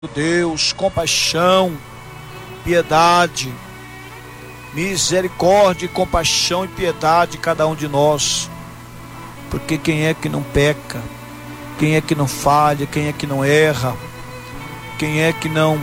Deus, compaixão, piedade, misericórdia, compaixão e piedade de cada um de nós, porque quem é que não peca, quem é que não falha, quem é que não erra, quem é que não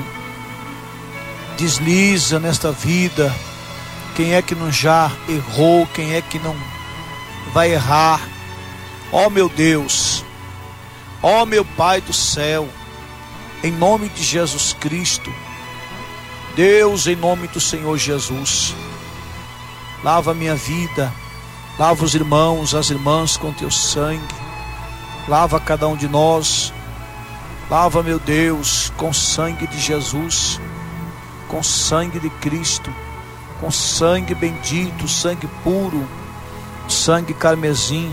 desliza nesta vida, quem é que não já errou, quem é que não vai errar? Ó meu Deus, ó meu Pai do céu, em nome de Jesus Cristo, Deus, em nome do Senhor Jesus, lava a minha vida, lava os irmãos, as irmãs com teu sangue, lava cada um de nós, lava, meu Deus, com sangue de Jesus, com sangue de Cristo, com sangue bendito, sangue puro, sangue carmesim,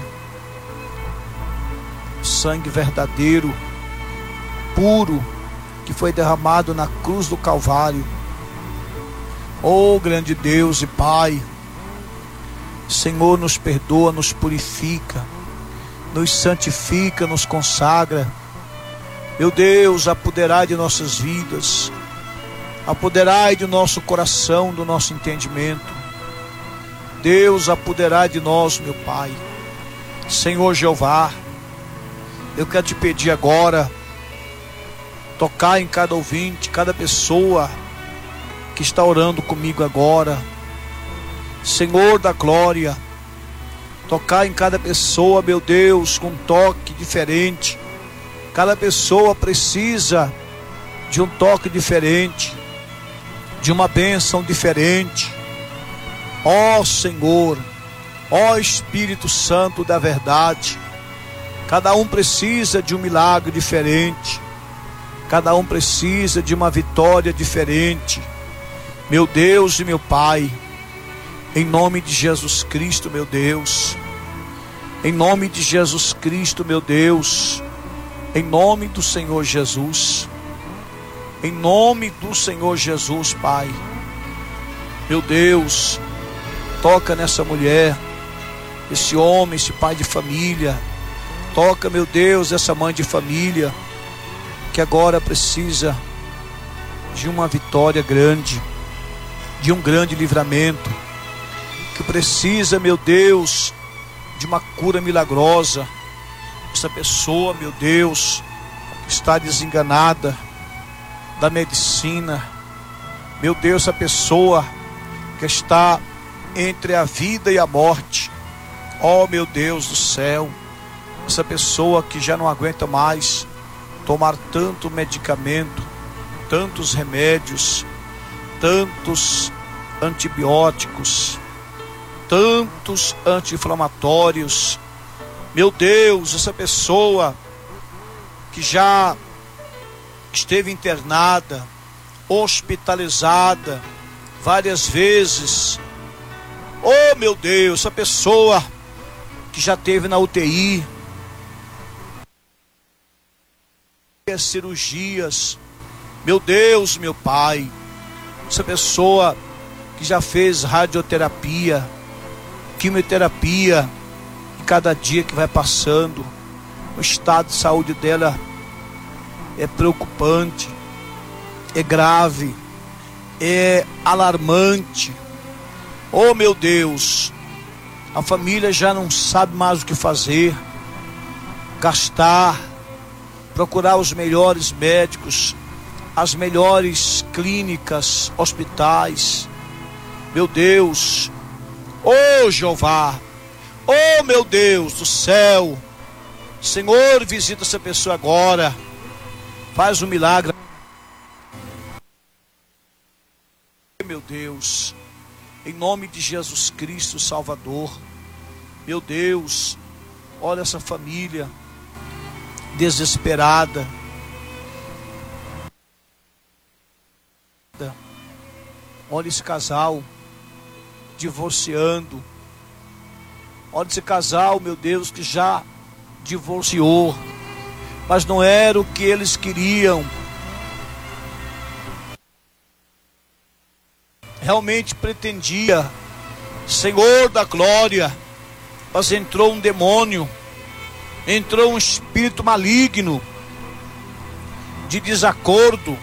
sangue verdadeiro, puro, que foi derramado na cruz do Calvário. Oh grande Deus e Pai, Senhor, nos perdoa, nos purifica, nos santifica, nos consagra. Meu Deus, apoderai de nossas vidas, apoderai do nosso coração, do nosso entendimento. Deus, apoderai de nós, meu Pai. Senhor Jeová, eu quero te pedir agora, tocar em cada ouvinte, cada pessoa que está orando comigo agora. Senhor da glória, tocar em cada pessoa, meu Deus, com um toque diferente. Cada pessoa precisa de um toque diferente, de uma bênção diferente. Ó Senhor, ó Espírito Santo da verdade, cada um precisa de um milagre diferente, cada um precisa de uma vitória diferente. Meu Deus e meu Pai, em nome de Jesus Cristo, meu Deus, em nome de Jesus Cristo, meu Deus, em nome do Senhor Jesus, em nome do Senhor Jesus, Pai, meu Deus, toca nessa mulher, esse homem, esse pai de família, toca, meu Deus, essa mãe de família, que agora precisa de uma vitória grande, de um grande livramento, que precisa, meu Deus, de uma cura milagrosa. Essa pessoa, meu Deus, que está desenganada da medicina, meu Deus, essa pessoa que está entre a vida e a morte, ó meu Deus do céu, essa pessoa que já não aguenta mais tomar tanto medicamento, tantos remédios, tantos antibióticos, tantos anti-inflamatórios. Meu Deus, essa pessoa que já esteve internada, hospitalizada várias vezes. Oh meu Deus, essa pessoa que já esteve na UTI, cirurgias. Meu Deus, meu Pai, essa pessoa que já fez radioterapia, quimioterapia, e cada dia que vai passando, o estado de saúde dela é preocupante, é grave, é alarmante. Oh meu Deus, a família já não sabe mais o que fazer, gastar, procurar os melhores médicos, as melhores clínicas, hospitais. Meu Deus, oh Jeová, oh meu Deus do céu, Senhor, visita essa pessoa agora, faz um milagre. Meu Deus, em nome de Jesus Cristo Salvador, meu Deus, olha essa família desesperada, olha esse casal divorciando, olha esse casal, meu Deus, que já divorciou, mas não era o que eles queriam, realmente pretendia, Senhor da glória, mas entrou um demônio, entrou um espírito maligno de desacordo,